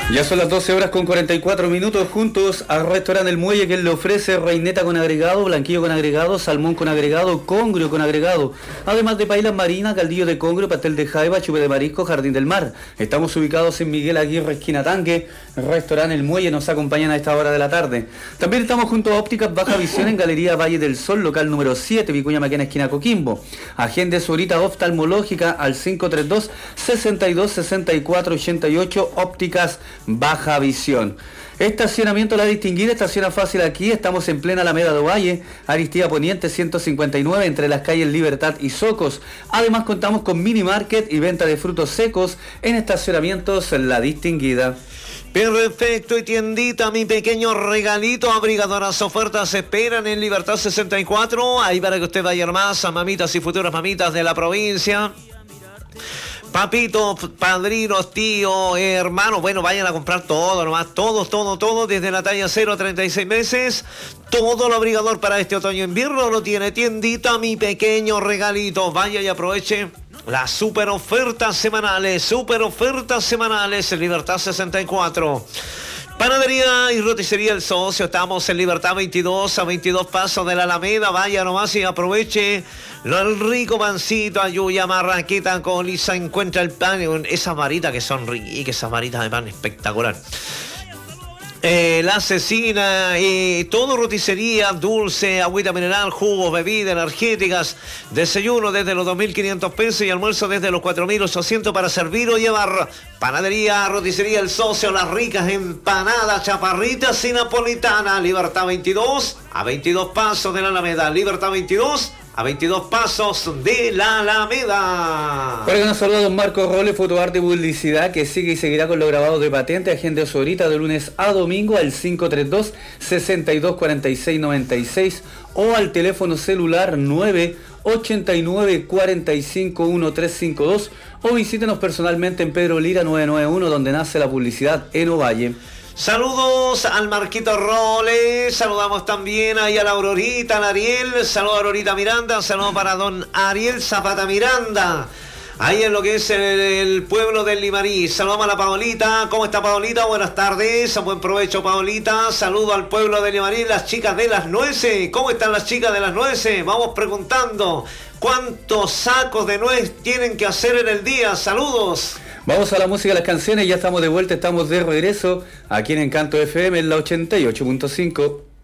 Ya son las 12 horas con 44 minutos juntos al restaurante El Muelle, que le ofrece reineta con agregado, blanquillo con agregado, salmón con agregado, congrio con agregado, además de paila marina, caldillo de congrio, pastel de jaiba, chupe de marisco, jardín del mar. Estamos ubicados en Miguel Aguirre, esquina Tanque. Restaurante El Muelle nos acompañan a esta hora de la tarde. También estamos junto a Ópticas Baja Visión en Galería Valle del Sol, local número 7, Vicuña Maquena, esquina Coquimbo. Agende su horita oftalmológica al 532-62-64-88, Ópticas Baja Visión. Estacionamiento La Distinguida, estaciona fácil aquí. Estamos en plena Alameda de Ovalle, Aristía Poniente 159, entre las calles Libertad y Socos. Además contamos con mini market y venta de frutos secos en estacionamientos La Distinguida. Perfecto, y tiendita, mi pequeño regalito, abrigadoras ofertas esperan en Libertad 64, ahí para que usted vaya más a mamitas y futuras mamitas de la provincia. Papitos, padrinos, tíos, hermanos, bueno, vayan a comprar todo nomás, todo, desde la talla 0 a 36 meses. Todo lo abrigador para este otoño-invierno lo tiene tiendita, mi pequeño regalito. Vaya y aproveche las super ofertas semanales en Libertad 64. Panadería y roticería El Socio, estamos en Libertad 22, a 22 pasos de la Alameda. Vaya nomás y aproveche el rico pancito, ayuya, marraqueta con lisa. Encuentra el pan, esas maritas que son ricas, esas maritas de pan espectacular. La Asesina, todo roticería, dulce, agüita mineral, jugos, bebidas energéticas, desayuno desde los 2.500 pesos y almuerzo desde los 4.800 para servir o llevar. Panadería, roticería El Socio, las ricas empanadas, chaparritas y napolitana. Libertad 22, a 22 pasos de la Alameda. Libertad 22, a 22 pasos de la Alameda. Por acá nos saluda don Marco Robles, fotoarte y publicidad, que sigue y seguirá con los grabados de patente. Agende su horita de lunes a domingo al 532-624696 o al teléfono celular 989-451352 o visítenos personalmente en Pedro Lira 991, donde nace la publicidad en Ovalle. Saludos al Marquito Roles, saludamos también ahí a la Aurorita, al Ariel, saludos a Aurorita Miranda, saludos para don Ariel Zapata Miranda, ahí en lo que es el pueblo del Limarí. Saludamos a la Paolita. ¿Cómo está Paolita? Buenas tardes, buen provecho Paolita. Saludo al pueblo del Limarí, las chicas de las nueces. ¿Cómo están las chicas de las nueces? Vamos preguntando, ¿cuántos sacos de nuez tienen que hacer en el día? Saludos. Vamos a la música, a las canciones, ya estamos de vuelta, estamos de regreso aquí en Encanto FM en la 88.5.